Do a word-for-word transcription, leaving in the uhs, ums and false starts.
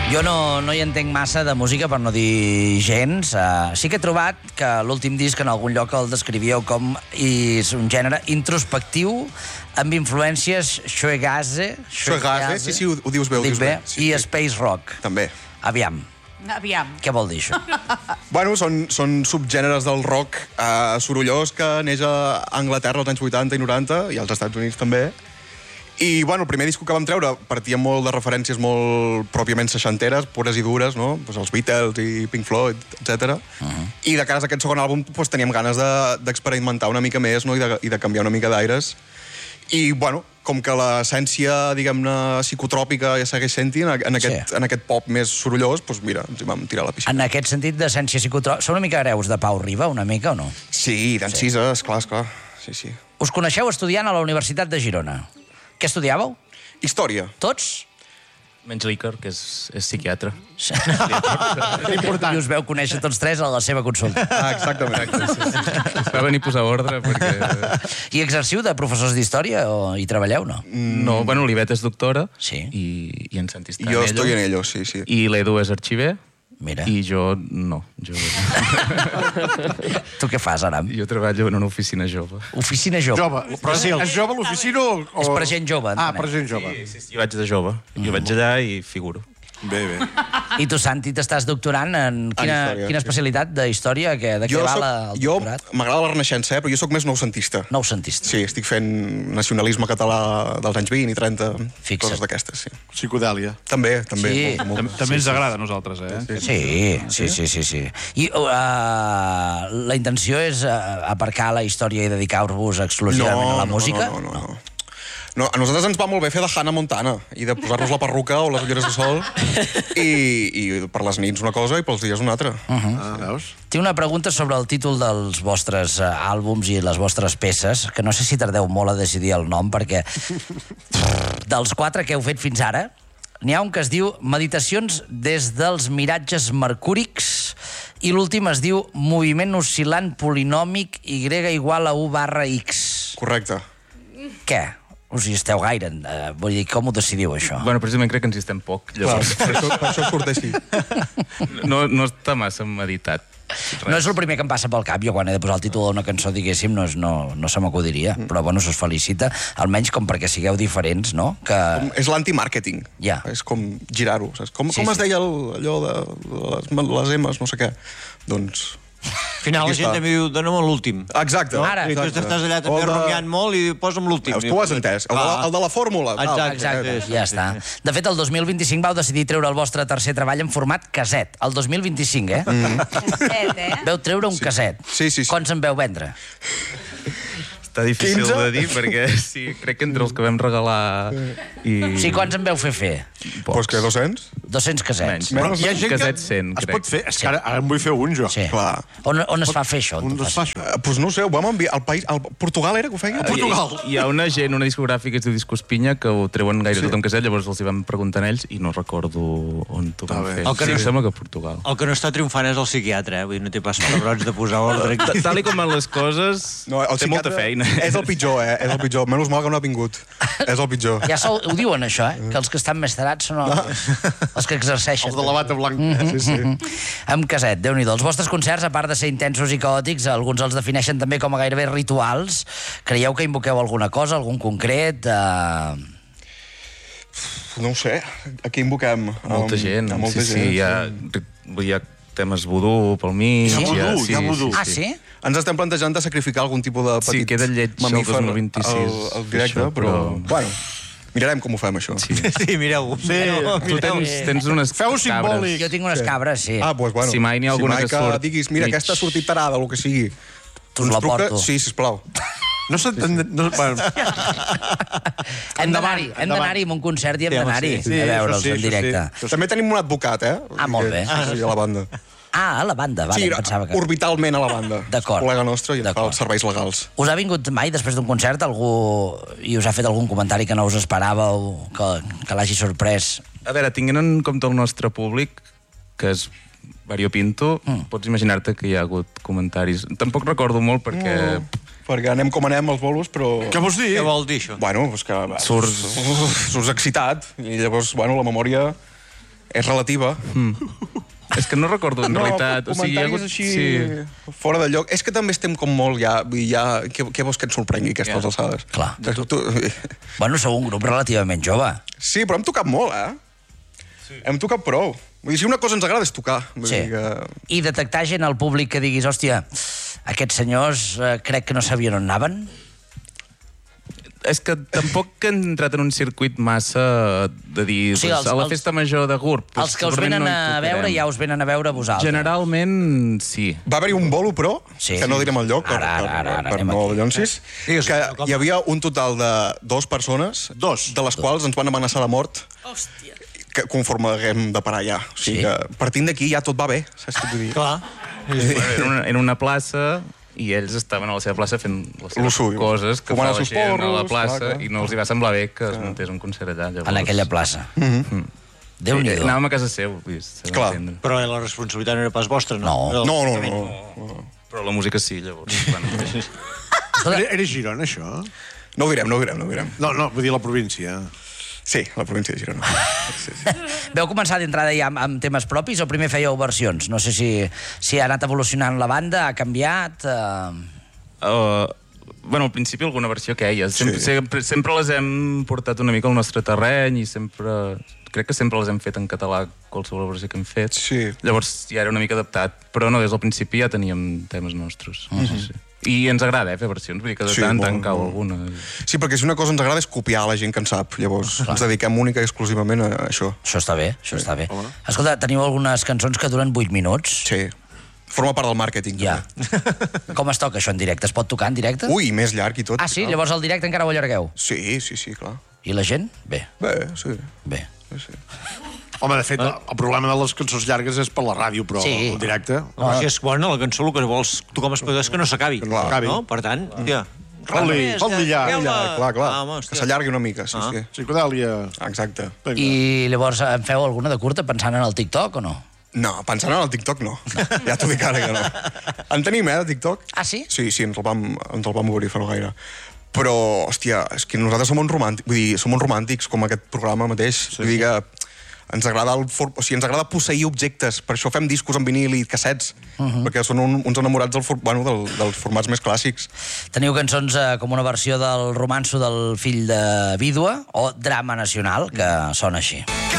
Jo no, no hi entenc massa de música, per no dir gens. Uh, sí que he trobat que l'últim disc en algun lloc el descrivíeu com és un gènere introspectiu amb influències shoegaze, Shoegaze, sí, sí, ho, ho dius bé, ho dius bé. Sí, i sí. space rock. També. Aviam. Aviam. Què vol dir això? Bueno, són, són subgèneres del rock eh, sorollós que neix a Anglaterra als anys vuitanta i noranta, i als Estats Units també. I, bueno, el primer disco que vam treure partia molt de referències molt pròpiament seixanteres, pures i dures, no? Pues els Beatles i Pink Floyd, etcètera. Uh-huh. I de cara a aquest segon àlbum pues, teníem ganes d'experimentar de, una mica més, no? I, de, i de canviar una mica d'aires. I, bueno, com que l'essència, diguem-ne, psicotròpica ja segueix sent-hi en, en, aquest, sí. en aquest pop més sorollós, doncs mira, ens hi vam tirar a la piscina. En aquest sentit d'essència psicotròpica, són una mica hereus de Pau Riba, una mica, o no? Sí, d'Encisa, sí. esclar, esclar. Sí, sí. Us coneixeu estudiant a la Universitat de Girona. Què estudiàveu? Història. Tots? Menys l'Iker, que és, és psiquiatre. Sí. I us veu conèixer tots tres a la seva consulta. Ah, exactament. Exacte, sí, sí. Va venir a posar ordre perquè... I exerciu de professors d'història o hi treballeu, no? Mm. No, bueno, l'Ivet és doctora sí. i, i en Santi està jo en ello. estoy en ello, sí, sí. I l'Edu és arxiver. Mira. I jo no. Jo... Tu què fas, Aram? Jo treballo en una oficina jove. Oficina jove? Jove. Però sí, és jove l'oficina o... És per gent jove, Ah, per gent jove. Sí, sí, sí. Jo vaig de jove. Jo vaig allà i figuro. Bé, bé. I tu, Santi, t'estàs doctorant en quina, història, quina especialitat d'història? Que, de Jo què va soc- la, el Jo doctorat? m'agrada la Renaixença, eh, però jo sóc més noucentista. Noucentista. Sí, estic fent nacionalisme català dels anys vint i trenta, Fixa't. coses d'aquestes, sí. Psicodèlia. També, també. Sí. Molt, molt. També ens agrada a nosaltres, eh? Sí, sí, sí, sí, sí. I uh, la intenció és uh, aparcar la història i dedicar-vos exclusivament a la música? No, no, no, no. No, a nosaltres ens va molt bé fer de Hannah Montana i de posar-nos la perruca o les ulleres de sol i, i per les nits una cosa i pels dies una altra. Uh -huh. Ah, veus? Tinc una pregunta sobre el títol dels vostres uh, àlbums i les vostres peces, que no sé si tardeu molt a decidir el nom, perquè dels quatre que heu fet fins ara, n'hi ha un que es diu Meditacions des dels miratges mercúrics i l'últim es diu Moviment oscil·lant polinòmic Y igual a U barra X. Correcte. Què? Us hi esteu gaire? Uh, vull dir, com ho decidiu, això? Bueno, precisament crec que ens hi estem poc. Clar, Llavors, per, això, per això surt així. no, no està massa meditat. No és el primer que em passa pel cap. Jo, quan he de posar el títol d'una cançó, diguéssim, no, és, no, no se m'acudiria. Mm. Però, bueno, se us felicita, almenys com perquè sigueu diferents, no? Que... Com, és l'anti-màrqueting. Ja. És com girar-ho. saps? Com, Sí, com sí. es deia el, allò de les, les M's, no sé què? Doncs... Al final la Aquí gent està. també diu, dona'm l'últim. Exacte. No? Ara. I tu Exacte. estàs allà també O de- rumiant molt i posa'm l'últim. Veus, tu ho has entès. El, de la, el de la fórmula. tal. Exacte. Exacte, sí, ja sí, està. De fet, el dos mil vint-i-cinc vau decidir treure el vostre tercer treball en format caset. El dos mil vint-i-cinc, eh? Mm. Casset, eh? Veu treure un caset. Sí, sí, sí. Quants en veu vendre? Està difícil quinze? de dir perquè sí, crec que entre els que vam regalar i... O sigui, quants en veu fer fer? Doncs que dos-cents? dos-cents casets. Menys. Menys. Hi ha gent que Casets cent, es crec. pot fer... És que ara, ara en vull fer un, jo. Sí. Clar. On, on es fa fer això? Un es fa això. Doncs pues no ho sé, ho vam enviar al país... Al Portugal era que ho feia? Portugal. Hi, hi ha una gent, una discogràfica que es diu Discos Pinya, que ho treuen gaire Sí. tot en caset, llavors els hi vam preguntar a ells i no recordo on t'ho vam bé. fer. El que Sí, no- em sembla que a Portugal. El que no està triomfant és el psiquiatre, eh? Vull dir, no té pas pebrots de posar ordre Ta- aquí. Tal i com van les coses, No, el té molta feina. És el pitjor, eh? És el pitjor. Menys mal que no ha vingut. És el pitjor. Ja sol, ho diuen, això, eh? Que els que estan més tarats són els, els que exerceixen. Els de la bata blanca. Sí, sí. Amb caset, Déu-n'hi-do. Els vostres concerts, a part de ser intensos i caòtics, alguns els defineixen també com a gairebé rituals. Creieu que invoqueu alguna cosa, algun concret? Uh... No ho sé. Aquí invoquem... Molta um, gent, a molta sí, gent. sí, hi ha, hi ha temes vudú pel mig. Hi ha vudú, hi ha vudú. Ah, sí? Ens estem plantejant de sacrificar algun tipus de petit Sí, queda lleig el mamífer dos mil vint-i-sis, al, al directe, això, però... però- Bueno, mirarem com ho fem, això. Sí. Sí, mireu-ho. Sí, mireu-ho, Tu mireu-ho. tens, tens unes Feu simbòlic. Jo tinc unes cabres, sí. Ah, doncs bueno. Si mai n'hi ha alguna si mai que surt diguis, mira, mig- aquesta ha sortit tarada, o el que sigui. Tu us la porto. Sí, sisplau. No s'entén... No, bueno, Hem d'anar-hi, hem d'anar-hi a un concert i hem Sí, home, d'anar-hi sí, sí, a veure'ls això sí, en això directe. sí. També tenim un advocat, eh? Ah, molt bé. Sí, sí, a la banda. Ah, a la banda, vale, Sí, em pensava que... orbitalment a la banda. D'acord. Col·lega nostre i ens fa D'acord. els serveis legals. Us ha vingut mai, després d'un concert, algú i us ha fet algun comentari que no us esperàveu, que, que l'hagi sorprès? A veure, tinguent en compte el nostre públic, que és variopinto, mm. pots imaginar-te que hi ha hagut comentaris. Tampoc recordo molt perquè... Mm, perquè anem com anem als bolos, però... què vols dir? Què vol dir, això? Bueno, doncs que... Surts- Surts excitat, i llavors, bueno, la memòria és relativa. És que no recordo, en No, realitat. O sigui, hi ha comentaris hagut... així Sí. fora de lloc. És que també estem com molt ja... vull dir, ja què, què vols que et sorprengui, aquestes Ja. alçades? Clar. Tu, tu, Bueno, sou un grup relativament jove. sí, però hem tocat molt, eh? Sí. Hem tocat prou. Vull dir, si una cosa ens agrada és tocar. Vull Sí. dir que... I detectar gent al públic que diguis, hòstia, aquests senyors eh, crec que no sabien on anaven? És que tampoc hem entrat en un circuit massa de dir, O sigui, pues, els- a la els- festa major de Gurb... Pues, Els que us segurament venen no hi a tocarem. veure ja us venen a veure vosaltres. Generalment, sí. Va haver-hi un bolo, però, Sí. que no direm el lloc, per, Ara, ara, ara, ara, per, per anem no aquí. lloncis, Digues, que com? hi havia un total de dos persones, Dos. de les quals ens van amenaçar de mort Hòstia. que conforme haguem de parar ja. O sigui Sí. que partint d'aquí ja tot va bé, saps què t'ho dir? Clar. Era una, era una plaça i ells estaven a la seva plaça fent les Lo seves suyo. coses que Fumant fa els la seus gent a la porros, plaça clar, clar. i no els hi va semblar bé que es muntés un concert allà. Llavors, En aquella plaça. Mhm. Déu-n'hi-do. Anàvem a casa seu, vull dir, s'ha Clar. d'entendre. Però la responsabilitat no era pas vostra, no? No. Era No, no, bàsicament- no. Però la música sí, llavors. Bueno, Era, era Girona, això? No ho direm, no ho direm, no ho direm. No, no, vull dir la província. Sí, la província de Girona. Sí, sí. Veu començar d'entrada ja amb, amb temes propis o primer fèieu versions? No sé si, si ha anat evolucionant la banda, ha canviat... Eh... Uh, bueno, al principi alguna versió que ella. Sempre, Sí. sempre, sempre les hem portat una mica al nostre terreny i sempre... Crec que sempre les hem fet en català, qualsevol versió que hem fet. Sí. Llavors ja era una mica adaptat, però no, des del principi ja teníem temes nostres. Uh -huh. sí, sí. I ens agrada, eh, fer versions, vull dir que de Sí, tant en molt, tant cau molt. alguna. Sí, perquè si una cosa ens agrada és copiar la gent que en sap. Llavors ens dediquem única i exclusivament a això. Això està bé, això està bé. Escolta, teniu algunes cançons que duren vuit minuts? Sí. Forma part del màrqueting. Ja. també. Com es toca això en directe? Es pot tocar en directe? Ui, més llarg i tot. Ah, sí? Llavors al directe encara ho allargueu? Sí, sí, sí, clar. I la gent? Bé, Bé, sí. bé. sí, sí. Home, de fet, el problema de les cançons llargues és per la ràdio, però Sí. en directe... Però si és bona, la cançó el que vols tu com a espectador és que no s'acabi. no s'acabi. No? Per tant, hòstia... Fot-li, fot-li llarg. Feu-la. Ja, clar, clar. Ah, home, que hòstia. s'allargui una mica, sí, Ah. sí. Psicodèlia. Exacte. Vinga. I llavors en feu alguna de curta pensant en el TikTok o no? No, pensant en el TikTok, no. Ja t'ho dic ara que no. En tenim, eh, de TikTok? Ah, sí? Sí, sí, ens el vam, ens el vam obrir fa no gaire. Però, hòstia, és que nosaltres som uns romàntics, vull dir, som uns romàntics com aquest programa mateix. Sí, vull dir que ens agrada, el for... o sigui, ens agrada posseir objectes, per això fem discos en vinil i cassets, uh -huh. perquè són un, uns enamorats del, for... bueno, del, dels formats més clàssics. Teniu cançons eh, com una versió del romanço del fill de vídua o drama nacional, que sona així. Que